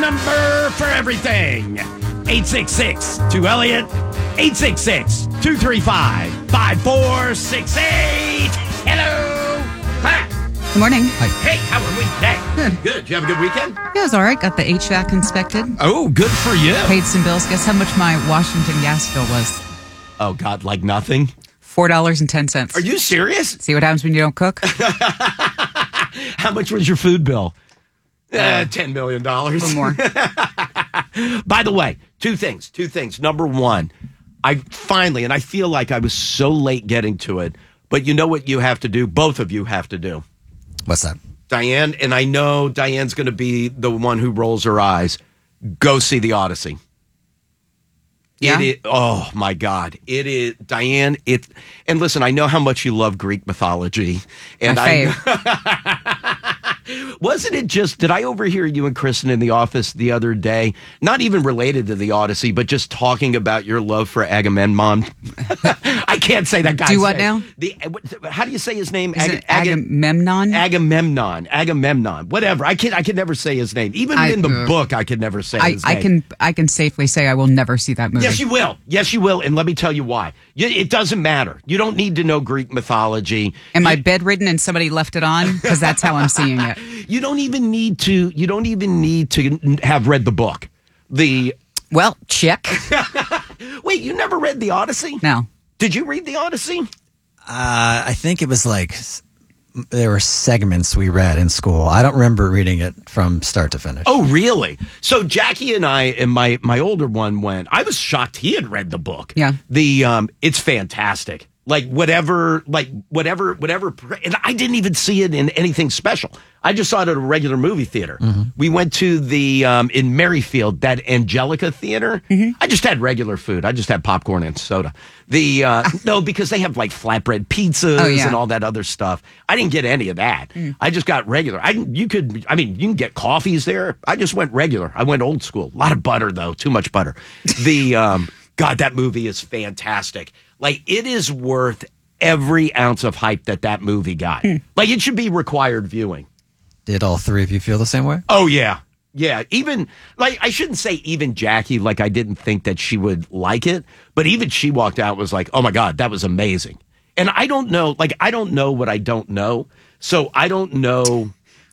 number for everything. 866-2-ELLIOT. 866-235-5468. Hello. Hi. Good morning. Hi. Hey, how are we today? Good. Did you have a good weekend? Yeah, it was all right. Got the HVAC inspected. Oh, good for you. Paid some bills. Guess how much my Washington gas bill was? Oh, God, like nothing? $4.10. Are you serious? See what happens when you don't cook? How much was your food bill? $10 million. A little more. By the way, two things. Number one, I finally, and I feel like I was so late getting to it, but you know what you have to do? Both of you have to do. What's that? Diane, and I know Diane's going to be the one who rolls her eyes. Go see The Odyssey. Yeah. Oh, my God. It is, Diane, and listen, I know how much you love Greek mythology. And My fave. Wasn't it just, did I overhear you and Kristen in the office the other day? Not even related to the Odyssey, but just talking about your love for Agamemnon. I can't say that guy's Do what name. now? How do you say his name? Is it Agamemnon? Agamemnon. Whatever. I can never say his name. Even in the book, I could never say his name. I can safely say I will never see that movie. Yes, you will. Yes, you will. And let me tell you why. It doesn't matter. You don't need to know Greek mythology. Am I bedridden and somebody left it on? Because that's how I'm seeing it. You don't even need to have read the book. Well, check. Wait, you never read The Odyssey? No. Did you read The Odyssey? I think it was like there were segments we read in school. I don't remember reading it from start to finish. Oh, really? So Jackie and I and my older one went. I was shocked he had read the book. Yeah. It's fantastic. Whatever, and I didn't even see it in anything special. I just saw it at a regular movie theater. Mm-hmm. We went to the, in Merrifield, that Angelica Theater. Mm-hmm. I just had regular food. I just had popcorn and soda. No, because they have like flatbread pizzas and all that other stuff. I didn't get any of that. Mm. I just got regular. You can get coffees there. I just went regular. I went old school. A lot of butter though, too much butter. God, that movie is fantastic. It is worth every ounce of hype that movie got. It should be required viewing. Did all three of you feel the same way? Oh, yeah. Yeah. Even, I shouldn't say even Jackie, I didn't think that she would like it, but even she walked out and was like, oh my God, that was amazing. And I don't know, I don't know what I don't know. So I don't know.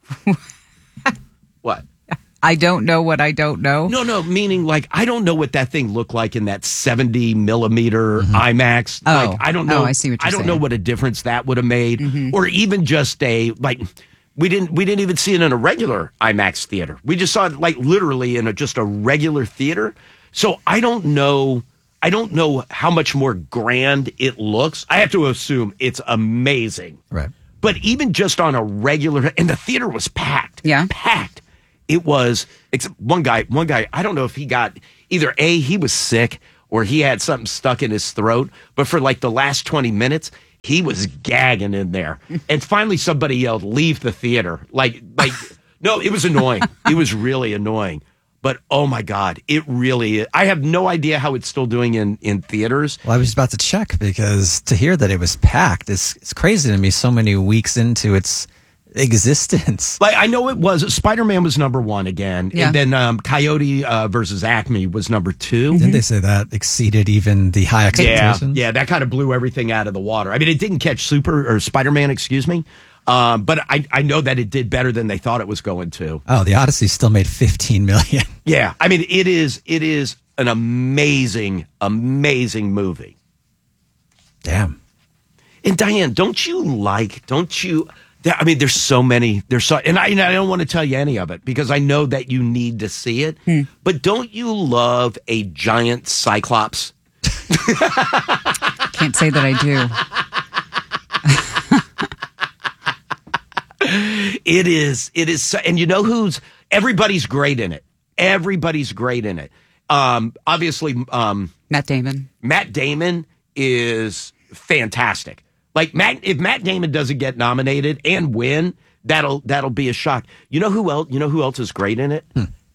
What? I don't know what I don't know. No, meaning I don't know what that thing looked like in that 70 millimeter IMAX. Oh, I don't know. I see what you're saying. I don't know what a difference that would have made, or even just we didn't even see it in a regular IMAX theater. We just saw it literally in just a regular theater. So I don't know how much more grand it looks. I have to assume it's amazing. Right. But even just on a regular, and the theater was packed. Yeah. Packed. It was, except one guy, I don't know if he got, either A, he was sick, or he had something stuck in his throat, but for the last 20 minutes, he was gagging in there. And finally somebody yelled, leave the theater. No, it was annoying. It was really annoying. But oh my God, it really is. I have no idea how it's still doing in theaters. Well, I was about to check, because to hear that it was packed, it's crazy to me so many weeks into its existence. I know it was. Spider-Man was number one again. Yeah. And then Coyote versus Acme was number two. Didn't they say that exceeded even the high expectations? Yeah, that kind of blew everything out of the water. I mean, it didn't catch Spider-Man, excuse me. But I know that it did better than they thought it was going to. Oh, The Odyssey still made $15 million. Yeah, I mean, it is an amazing, amazing movie. Damn. And Diane, I mean, there's so many. And I don't want to tell you any of it because I know that you need to see it. But don't you love a giant cyclops? Can't say that I do. It is. And you know everybody's great in it. Everybody's great in it. Obviously, Matt Damon. Matt Damon is fantastic. If Matt Damon doesn't get nominated and win, that'll be a shock. You know who else is great in it?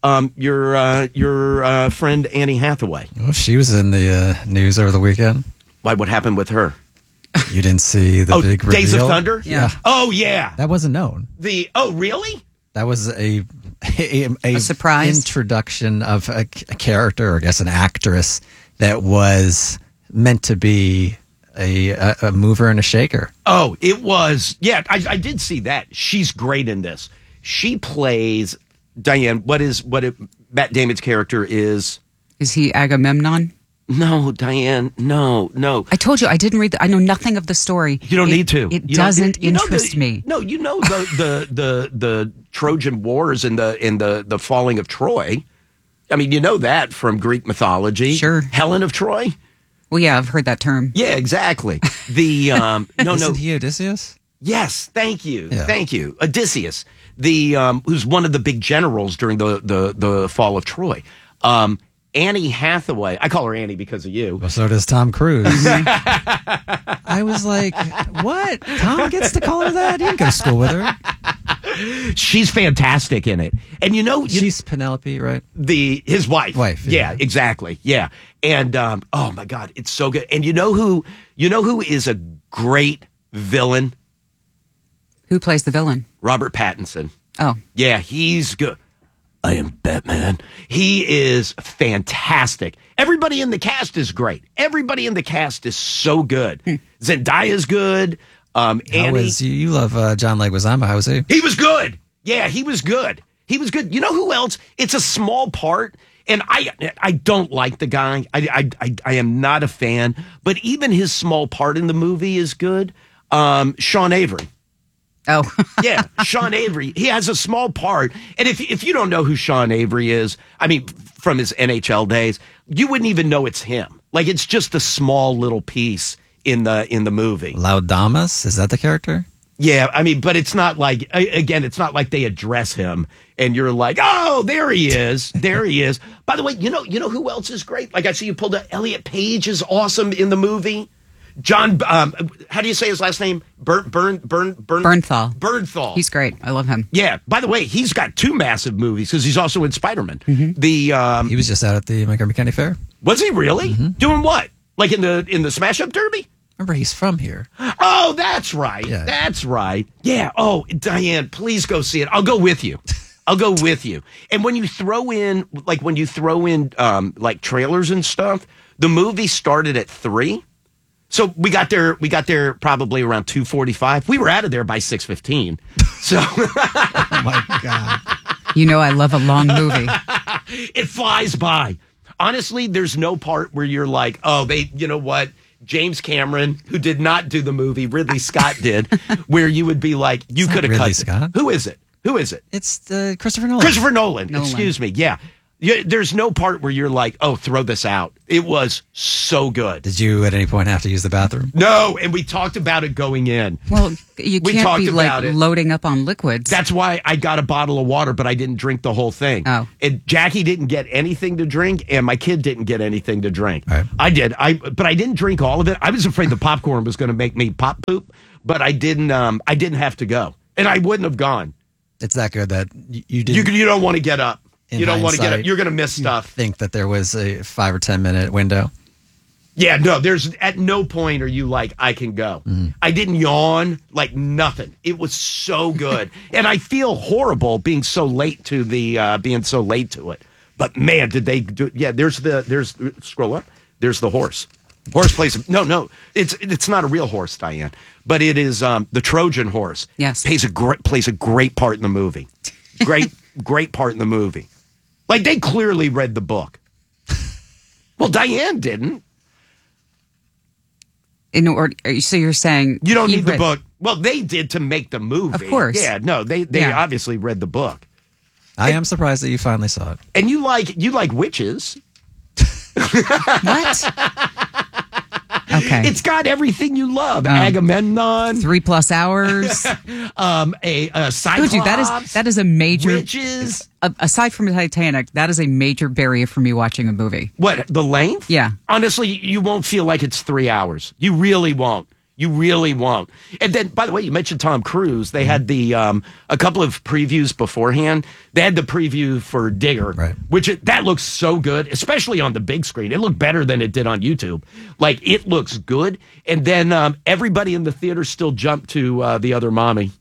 Your friend Annie Hathaway. Well, she was in the news over the weekend. Why? What happened with her? You didn't see the big reveal? Days of Thunder? Yeah. Oh, yeah. That wasn't known. Oh, really? That was a a surprise introduction of a character, or I guess an actress that was meant to be a mover and a shaker. Oh, it was. Yeah, I did see that. She's great in this. She plays Diane. Matt Damon's character is? Is he Agamemnon? No, Diane. No. I told you I didn't read. I know nothing of the story. You don't need to. It doesn't interest me. No, you know the Trojan Wars and the falling of Troy. I mean, you know that from Greek mythology. Sure. Helen of Troy. Well, yeah, I've heard that term. Yeah, exactly. The Isn't he Odysseus? Yes, thank you, Yeah. thank you. Odysseus, who's one of the big generals during the fall of Troy. Annie Hathaway, I call her Annie because of you. Well, so does Tom Cruise. I was like, what? Tom gets to call her that? He didn't go to school with her. She's fantastic in it, and She's Penelope, right? his wife. Yeah. Yeah, exactly. Yeah, and oh my God, it's so good. And you know who is a great villain? Who plays the villain? Robert Pattinson. Oh, Yeah, he's good. I am Batman. He is fantastic. Everybody in the cast is great. Everybody in the cast is so good. Zendaya's good. Annie. You love John Leguizamo. How was he? He was good. Yeah, he was good. He was good. You know who else? It's a small part, and I don't like the guy. I am not a fan. But even his small part in the movie is good. Sean Avery. oh, Yeah, Sean Avery. He has a small part. And if you don't know who Sean Avery is, I mean, from his NHL days, you wouldn't even know it's him. Like, it's just a small little piece in the movie. Laudamus? Is that the character? Yeah, I mean, but it's not like, again, it's not like they address him and you're like, oh, there he is. There he is. By the way, you know who else is great? Like, I see you pulled up, Elliot Page is awesome in the movie. John, how do you say his last name? Bernthal. Bernthal. He's great. I love him. Yeah. By the way, he's got 2 massive movies because he's also in Spider-Man. Mm-hmm. He was just out at the Montgomery County Fair. Was he really doing what? Like in the Smash Up Derby? Remember, he's from here. Oh, that's right. Yeah. That's right. Yeah. Oh, Diane, please go see it. I'll go with you. And when you throw in like trailers and stuff, the movie started at 3. So we got there probably around 2:45. We were out of there by 6:15. So Oh, my God. You know I love a long movie. it flies by. Honestly, there's no part where you're like, oh, you know what? James Cameron, who did not do the movie, Ridley Scott did, where you would be like, you could have cut Ridley it. Scott. Who is it? It's Christopher Nolan. Christopher Nolan. Excuse me. Yeah. There's no part where you're like, oh, throw this out. It was so good. Did you at any point have to use the bathroom? No, and we talked about it going in. Well, you We can't talked be about like it. loading up on liquids. That's why I got a bottle of water, but I didn't drink the whole thing. Oh. And Jackie didn't get anything to drink, and my kid didn't get anything to drink. Right. I did. But I didn't drink all of it. I was afraid the popcorn was going to make me pop poop, but I didn't. I didn't have to go, and I wouldn't have gone. It's that good that you didn't You don't want to get up. In You don't want to get up. hindsight, You're going to miss stuff. think that there was a 5 or 10 minute window. Yeah, no, there's at no point are you like, I can go. I didn't yawn, like nothing. It was so good. And I feel horrible being so late to it. But man, did they do, yeah, there's scroll up. There's the horse. Horse plays, no, it's not a real horse, Diane, but it is the Trojan horse. Yes. Plays a great part in the movie. Great part in the movie. Like, they clearly read the book. Well, Diane didn't. So you're saying You don't he need the read- book. Well, they did to make the movie. Of course. Yeah, no, they Yeah. obviously read the book. I am surprised that you finally saw it. And you like witches. What? Okay. It's got everything you love. Agamemnon, 3+ hours. a Cyclops. Told you that is a major witches. Aside from Titanic, that is a major barrier for me watching a movie. What, the length? Yeah. Honestly, you won't feel like it's 3 hours. You really won't. You really won't. And then, by the way, you mentioned Tom Cruise. They had the a couple of previews beforehand. They had the preview for Digger, Right. that looks so good, especially on the big screen. It looked better than it did on YouTube. Like, it looks good. And then everybody in the theater still jumped to The Other Mommy.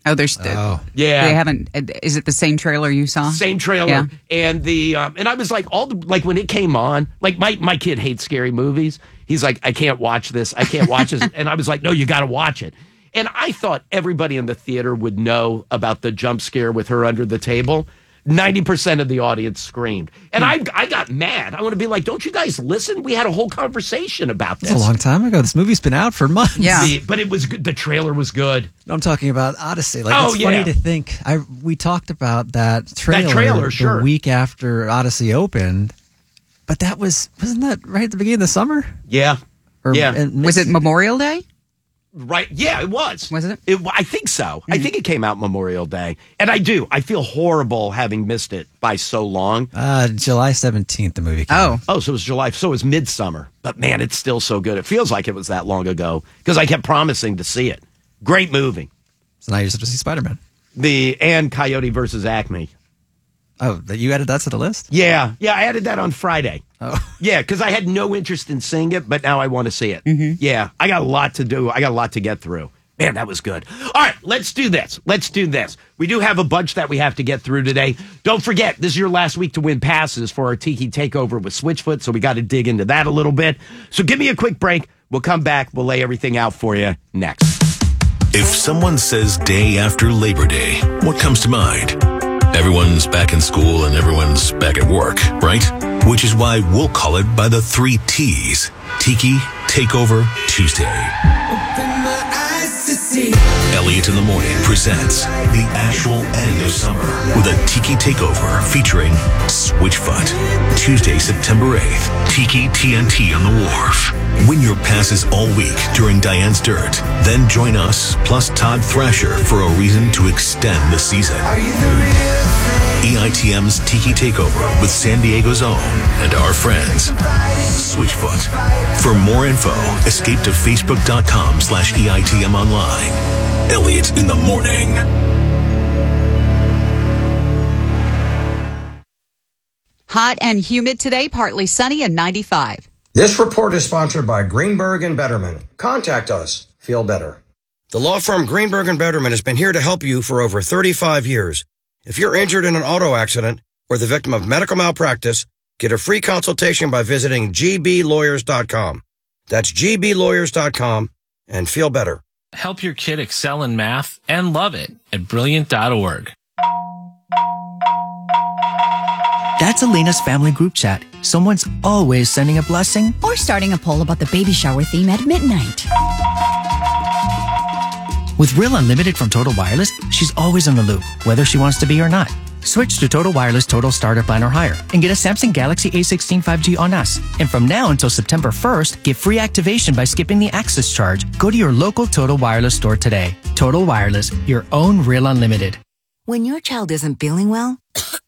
Oh, there's Yeah. They haven't. Is it the same trailer you saw? Same trailer. Yeah. And and I was like, when it came on, like my kid hates scary movies. He's like, I can't watch this. I can't watch this. And I was like, no, you got to watch it. And I thought everybody in the theater would know about the jump scare with her under the table. 90% of the audience screamed. And I got mad. I want to be like, don't you guys listen? We had a whole conversation about this. That's a long time ago. This movie's been out for months. Yeah. But it was good. The trailer was good. I'm talking about Odyssey. Like, Oh, it's yeah. funny to think. We talked about that trailer, sure. the week after Odyssey opened, but wasn't that right at the beginning of the summer? Yeah. Was it Memorial Day? Right. Yeah, it was. Was it? I think so. I think it came out Memorial Day. And I feel horrible having missed it by so long. July 17th, the movie came out. Oh, so it was July. So it was Midsummer. But man, it's still so good. It feels like it was that long ago because I kept promising to see it. Great movie. So now you're supposed to see Spider-Man. And Coyote versus Acme. Oh, you added that to the list? Yeah, I added that on Friday. Oh. Yeah, because I had no interest in seeing it, but now I want to see it. Mm-hmm. Yeah, I got a lot to do. I got a lot to get through. Man, that was good. All right, let's do this. We do have a bunch that we have to get through today. Don't forget, this is your last week to win passes for our Tiki Takeover with Switchfoot, so we got to dig into that a little bit. So give me a quick break. We'll come back. We'll lay everything out for you next. If someone says day after Labor Day, what comes to mind? Everyone's back in school and everyone's back at work, right? Which is why we'll call it by the 3 T's. Tiki Takeover Tuesday. Elliot in the Morning presents the actual end of summer with a Tiki Takeover featuring Switchfoot. Tuesday, September 8th, Tiki TNT on the Wharf. Win your passes all week during Diane's Dirt. Then join us, plus Todd Thrasher, for a reason to extend the season. EITM's Tiki Takeover with San Diego's own and our friends, Switchfoot. For more info, escape to facebook.com/EITM online. Elliot in the Morning. Hot and humid today, partly sunny and 95. This report is sponsored by Greenberg and Betterman. Contact us. Feel better. The law firm Greenberg and Betterman has been here to help you for over 35 years. If you're injured in an auto accident or the victim of medical malpractice, get a free consultation by visiting gblawyers.com. That's gblawyers.com and feel better. Help your kid excel in math and love it at brilliant.org. That's Elena's family group chat. Someone's always sending a blessing or starting a poll about the baby shower theme at midnight. With Real Unlimited from Total Wireless, she's always in the loop, whether she wants to be or not. Switch to Total Wireless Total Starter Plan or higher and get a Samsung Galaxy A16 5G on us. And from now until September 1st, get free activation by skipping the access charge. Go to your local Total Wireless store today. Total Wireless, your own Real Unlimited. When your child isn't feeling well,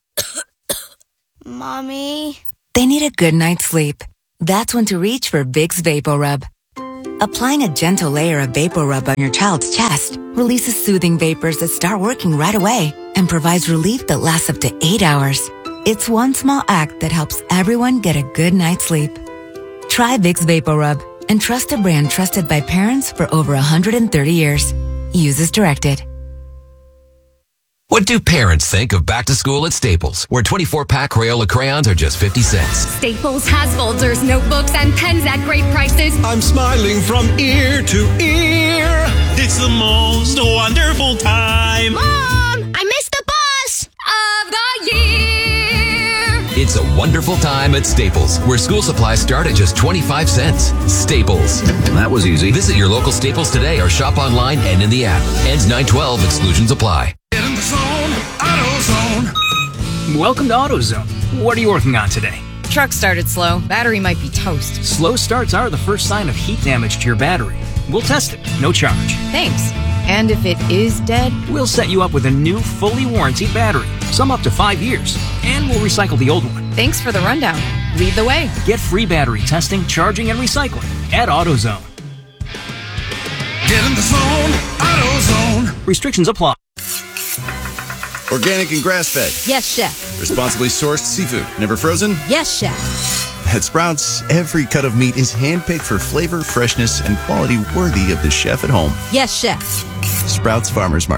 Mommy, they need a good night's sleep. That's when to reach for Vicks VapoRub. Applying a gentle layer of VapoRub on your child's chest releases soothing vapors that start working right away and provides relief that lasts up to 8 hours. It's one small act that helps everyone get a good night's sleep. Try Vicks VapoRub and trust a brand trusted by parents for over 130 years. Use as directed. What do parents think of back to school at Staples, where 24-pack Crayola crayons are just 50 cents? Staples has folders, notebooks, and pens at great prices. I'm smiling from ear to ear. It's the most wonderful time. Mom, I missed the bus of the year. It's a wonderful time at Staples, where school supplies start at just 25 cents. Staples. That was easy. Visit your local Staples today or shop online and in the app. Ends 9/12. Exclusions apply. Get in the zone, AutoZone. Welcome to AutoZone. What are you working on today? Truck started slow. Battery might be toast. Slow starts are the first sign of heat damage to your battery. We'll test it, no charge. Thanks. And if it is dead? We'll set you up with a new, fully warranted battery, some up to 5 years, and we'll recycle the old one. Thanks for the rundown. Lead the way. Get free battery testing, charging, and recycling at AutoZone. Get in the zone, AutoZone. Restrictions apply. Organic and grass-fed. Yes, chef. Responsibly sourced seafood. Never frozen? Yes, chef. At Sprouts, every cut of meat is handpicked for flavor, freshness, and quality worthy of the chef at home. Yes, chef. Sprouts Farmers Market.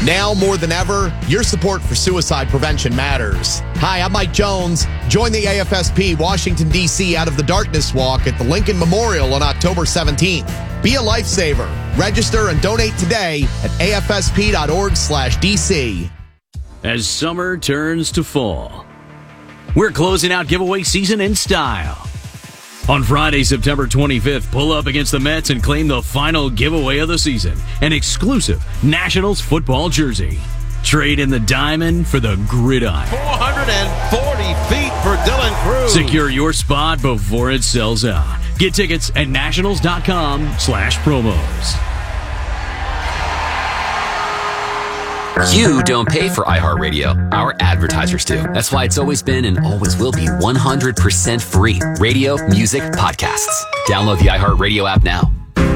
Now more than ever, your support for suicide prevention matters. Hi, I'm Mike Jones. Join the AFSP Washington, D.C. Out of the Darkness Walk at the Lincoln Memorial on October 17th. Be a lifesaver. Register and donate today at afsp.org/DC. As summer turns to fall, we're closing out giveaway season in style. On Friday, September 25th, pull up against the Mets and claim the final giveaway of the season, an exclusive Nationals football jersey. Trade in the diamond for the gridiron. 440 feet for Dylan Cruz. Secure your spot before it sells out. Get tickets at nationals.com/promos. You don't pay for iHeartRadio. Our advertisers do. That's why it's always been and always will be 100% free. Radio, music, podcasts. Download the iHeartRadio app now.